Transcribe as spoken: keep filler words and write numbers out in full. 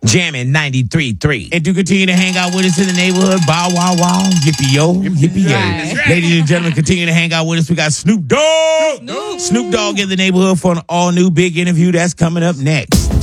Jamming ninety-three point three. And to continue to hang out with us in the neighborhood, bow, wow, wow, yippee, yo, yippee, yay. Right. Ladies and gentlemen, continue to hang out with us. We got Snoop Dogg. Snoop. Snoop Dogg in the neighborhood for an all-new big interview that's coming up next.